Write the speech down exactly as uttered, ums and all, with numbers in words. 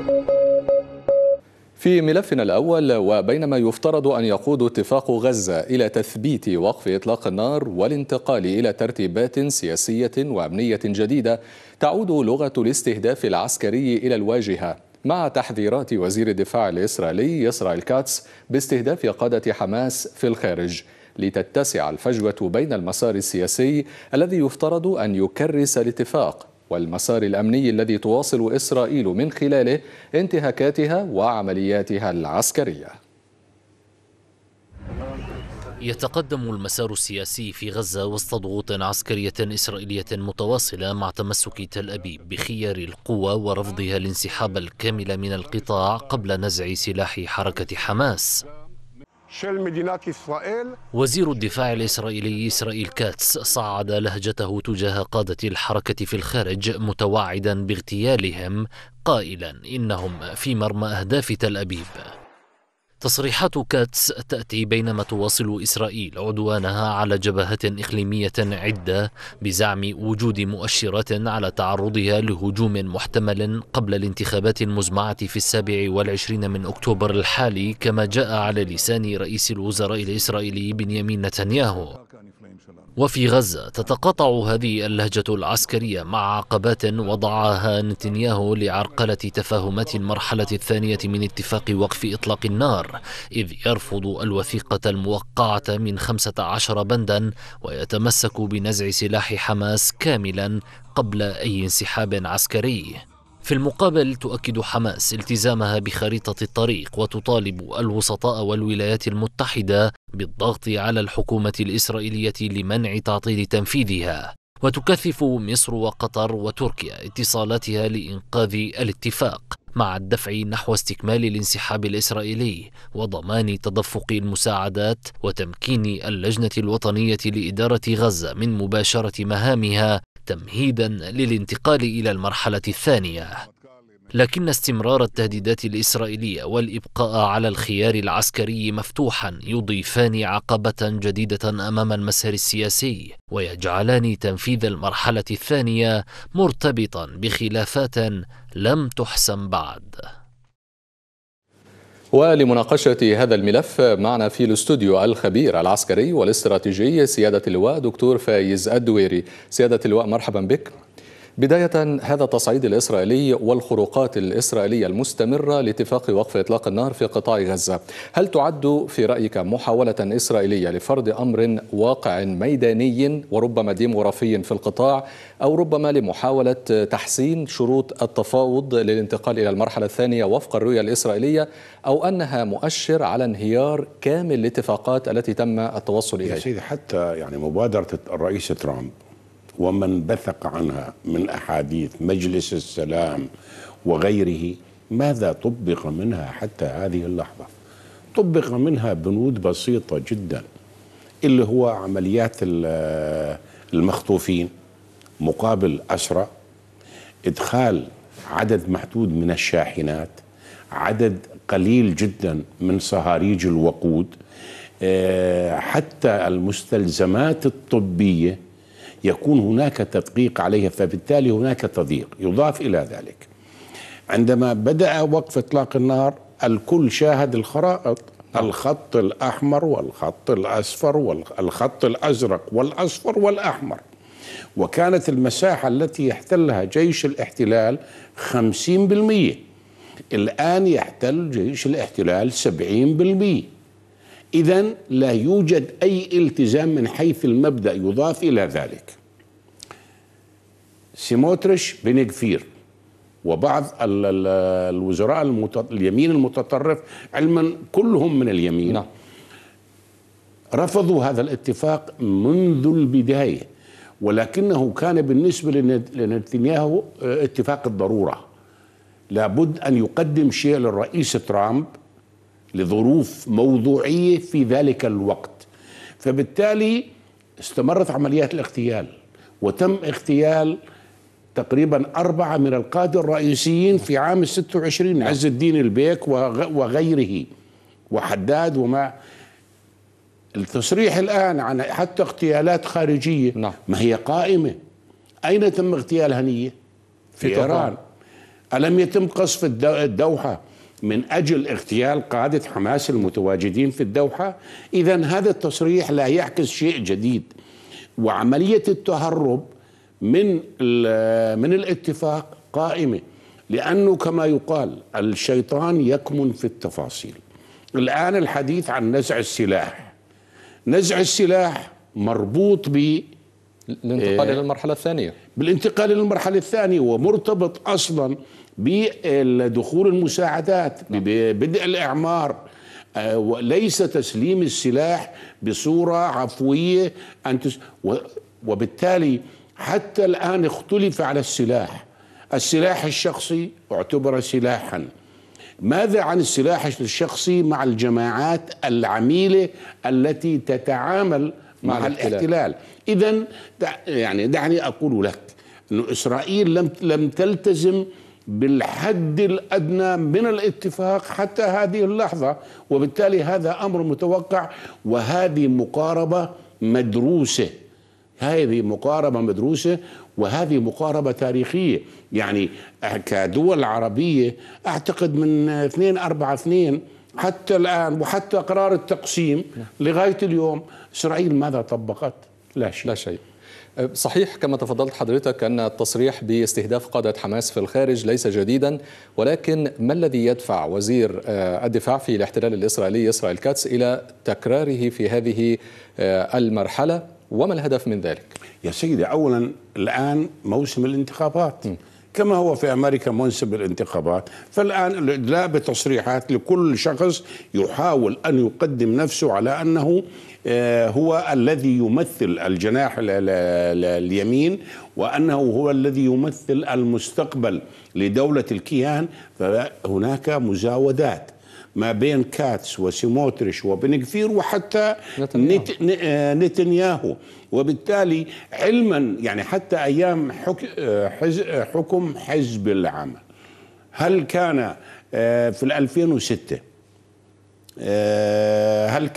في ملفنا الأول، وبينما يفترض أن يقود اتفاق غزة إلى تثبيت وقف إطلاق النار والانتقال إلى ترتيبات سياسية وأمنية جديدة، تعود لغة الاستهداف العسكري إلى الواجهة، مع تحذيرات وزير الدفاع الإسرائيلي إسرائيل كاتس باستهداف قادة حماس في الخارج، لتتسع الفجوة بين المسار السياسي الذي يفترض أن يكرس الاتفاق والمسار الأمني الذي تواصل إسرائيل من خلاله انتهاكاتها وعملياتها العسكرية. يتقدم المسار السياسي في غزة وسط ضغوط عسكرية إسرائيلية متواصلة، مع تمسك تل أبيب بخيار القوة ورفضها الانسحاب الكامل من القطاع قبل نزع سلاح حركة حماس. وزير الدفاع الإسرائيلي إسرائيل كاتس صعد لهجته تجاه قادة الحركة في الخارج، متوعدا باغتيالهم، قائلا إنهم في مرمى أهداف تل أبيب. تصريحات كاتس تأتي بينما تواصل إسرائيل عدوانها على جبهات إقليمية عدة، بزعم وجود مؤشرات على تعرضها لهجوم محتمل قبل الانتخابات المزمعة في السابع والعشرين من أكتوبر الحالي، كما جاء على لسان رئيس الوزراء الإسرائيلي بنيامين نتنياهو. وفي غزة تتقاطع هذه اللهجة العسكرية مع عقبات وضعها نتنياهو لعرقلة تفاهمات المرحلة الثانية من اتفاق وقف إطلاق النار، إذ يرفض الوثيقة الموقعة من خمسة عشر بندا ويتمسك بنزع سلاح حماس كاملا قبل أي انسحاب عسكري. في المقابل تؤكد حماس التزامها بخريطة الطريق، وتطالب الوسطاء والولايات المتحدة بالضغط على الحكومة الإسرائيلية لمنع تعطيل تنفيذها. وتكثف مصر وقطر وتركيا اتصالاتها لإنقاذ الاتفاق، مع الدفع نحو استكمال الانسحاب الإسرائيلي وضمان تدفق المساعدات وتمكين اللجنة الوطنية لإدارة غزة من مباشرة مهامها، تمهيدا للانتقال إلى المرحلة الثانية. لكن استمرار التهديدات الإسرائيلية والإبقاء على الخيار العسكري مفتوحا يضيفان عقبة جديدة أمام المسار السياسي، ويجعلان تنفيذ المرحلة الثانية مرتبطا بخلافات لم تحسم بعد. ولمناقشة هذا الملف معنا في الاستوديو الخبير العسكري والاستراتيجي سيادة اللواء دكتور فايز الدويري. سيادة اللواء مرحبا بك. بداية، هذا التصعيد الإسرائيلي والخروقات الإسرائيلية المستمرة لاتفاق وقف إطلاق النار في قطاع غزة، هل تعد في رأيك محاولة إسرائيلية لفرض أمر واقع ميداني وربما ديموغرافي في القطاع، أو ربما لمحاولة تحسين شروط التفاوض للانتقال إلى المرحلة الثانية وفق الرؤية الإسرائيلية، أو أنها مؤشر على انهيار كامل الاتفاقات التي تم التوصل إليها؟ يا سيدي، حتى يعني مبادرة الرئيس ترامب ومن بثق عنها من أحاديث مجلس السلام وغيره، ماذا طبق منها حتى هذه اللحظة؟ طبق منها بنود بسيطة جدا، اللي هو عمليات المخطوفين مقابل أسرى، إدخال عدد محدود من الشاحنات، عدد قليل جدا من صهاريج الوقود، حتى المستلزمات الطبية يكون هناك تدقيق عليها، فبالتالي هناك تضييق. يضاف إلى ذلك عندما بدأ وقف إطلاق النار الكل شاهد الخرائط، الخط الأحمر والخط الأصفر والخط الأزرق والأصفر والأحمر، وكانت المساحة التي يحتلها جيش الاحتلال خمسين بالمئة، الآن يحتل جيش الاحتلال سبعين بالمئة. إذن لا يوجد أي التزام من حيث المبدأ. يضاف إلى ذلك سموتريش بن غفير وبعض الوزراء اليمين المتطرف، علما كلهم من اليمين، نعم، رفضوا هذا الاتفاق منذ البداية، ولكنه كان بالنسبة لنتنياهو اتفاق الضرورة. لابد أن يقدم شيء للرئيس ترامب لظروف موضوعية في ذلك الوقت، فبالتالي استمرت عمليات الاغتيال، وتم اغتيال تقريبا أربعة من القادة الرئيسيين في عام ستة وعشرين، عز الدين البيك وغيره وحداد. وما التصريح الآن عن حتى اغتيالات خارجية، ما هي قائمة. أين تم اغتيال هنية؟ في إيران. ألم يتم قصف الدوحة من أجل اغتيال قادة حماس المتواجدين في الدوحة؟ إذن هذا التصريح لا يعكس شيء جديد. وعملية التهرب من من الاتفاق قائمة، لأنه كما يقال الشيطان يكمن في التفاصيل. الآن الحديث عن نزع السلاح، نزع السلاح مربوط ب الانتقال إلى المرحلة الثانية، بالانتقال إلى المرحلة الثانية، ومرتبط أصلا بدخول المساعدات، ببدء الإعمار، وليس تسليم السلاح بصورة عفوية أن تس... وبالتالي حتى الآن اختلف على السلاح. السلاح الشخصي اعتبر سلاحا. ماذا عن السلاح الشخصي مع الجماعات العميلة التي تتعامل مع, مع الاحتلال؟ إذن دع يعني دعني أقول لك أن إسرائيل لم لم تلتزم بالحد الأدنى من الاتفاق حتى هذه اللحظة، وبالتالي هذا أمر متوقع، وهذه مقاربة مدروسة. هذه مقاربة مدروسة وهذه مقاربة تاريخية. يعني كدول عربية أعتقد من اثنين أربعة اثنين حتى الآن، وحتى قرار التقسيم لغاية اليوم، إسرائيل ماذا طبقت؟ لا شيء. لا شيء. صحيح كما تفضلت حضرتك أن التصريح باستهداف قادة حماس في الخارج ليس جديدا، ولكن ما الذي يدفع وزير الدفاع في الاحتلال الإسرائيلي إسرائيل كاتس إلى تكراره في هذه المرحلة، وما الهدف من ذلك؟ يا سيدي، أولا الآن موسم الانتخابات، م. كما هو في أمريكا موسم الانتخابات، فالآن الإدلاء بتصريحات لكل شخص يحاول أن يقدم نفسه على أنه هو الذي يمثل الجناح اليمين، وأنه هو الذي يمثل المستقبل لدولة الكيان. فهناك مزاودات ما بين كاتس وسيموتريش وبن غفير وحتى نتنياهو. نتنياهو، وبالتالي علما يعني حتى أيام حكم حزب العمل، هل كان في ألفين وستة هل